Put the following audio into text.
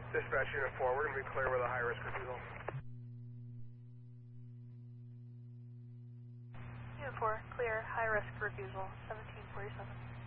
Dispatch unit 4, we're going to be clear with a high-risk refusal. Unit 4, clear, high-risk refusal, 1747.